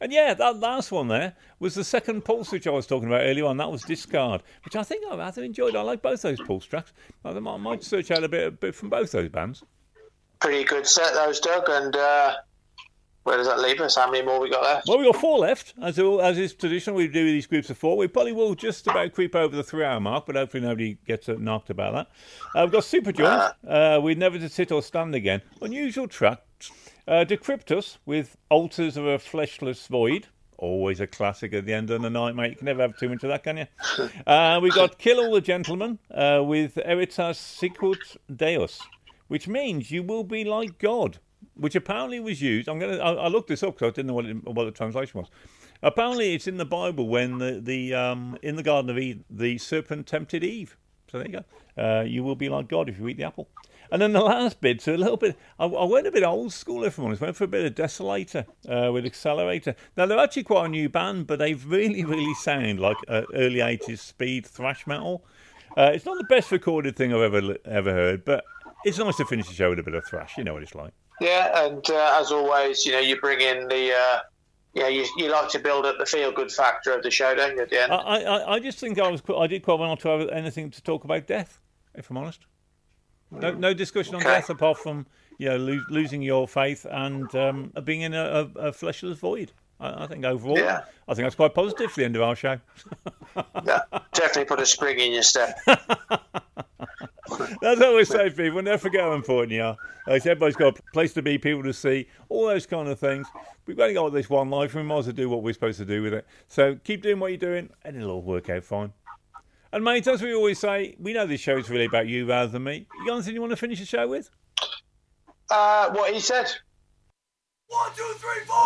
And yeah, that last one there was the second Pulse which I was talking about earlier on. That was Discard, which I think I've rather enjoyed. I like both those Pulse tracks. I might search out a bit from both those bands. Pretty good set, those, Doug. And where does that leave us? How many more we got left? Well, we got 4 left. As is traditional, we do these groups of 4. We probably will just about creep over the 3-hour mark, but hopefully nobody gets knocked about that. We've got Superjoint, We Never to Sit or Stand Again. Unusual track. Decryptus with Altars of a Fleshless Void. Always a classic at the end of the night, mate. You can never have too much of that, can you? We got Kill All the Gentlemen with Eritas Sicut Deus, which means you will be like God, which apparently was used. I looked this up because I didn't know what the translation was. Apparently, it's in the Bible when the in the Garden of Eden, the serpent tempted Eve. So there you go. You will be like God if you eat the apple. And then the last bit, so a little bit, I went a bit old school, if I'm honest. Went for a bit of Desolator with Accelerator. Now, they're actually quite a new band, but they really, really sound like early 80s speed thrash metal. It's not the best recorded thing I've ever heard, but it's nice to finish the show with a bit of thrash. You know what it's like. Yeah, and as always, you bring in the... you like to build up the feel-good factor of the show, don't you, at the end? I just think I did quite well not to have anything to talk about death, if I'm honest. No discussion on death apart from losing your faith and being in a fleshless void. I think overall, I think that's quite positive for the end of our show. Yeah, definitely put a spring in your step. That's what we say, people. Never forget how important you are. Everybody's got a place to be, people to see, all those kind of things. We've only got this one life, and we might as well do what we're supposed to do with it. So keep doing what you're doing, and it'll all work out fine. And mate, as we always say, we know this show is really about you rather than me. You got anything you want to finish the show with? What he said. 1, 2, 3, 4.